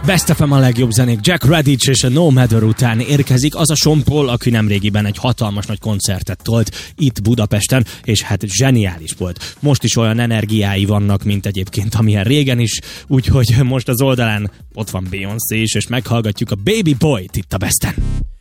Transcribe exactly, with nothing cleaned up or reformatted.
Best ef em a legjobb zenék. Jack Radics és a No Matter után érkezik az a Sean Paul, aki nemrégiben egy hatalmas nagy koncertet tolt itt Budapesten, és hát zseniális volt. Most is olyan energiái vannak, mint egyébként amilyen régen is, úgyhogy most az oldalán ott van Beyoncé is, és meghallgatjuk a Baby Boy-t itt a Besten.